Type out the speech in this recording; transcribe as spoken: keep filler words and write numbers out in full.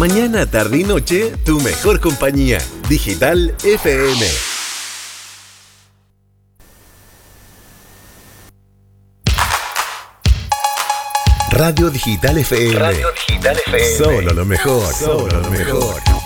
Mañana, tarde y noche, tu mejor compañía. Digital F M. Radio Digital F M. Radio Digital F M. Solo lo mejor. Solo lo mejor.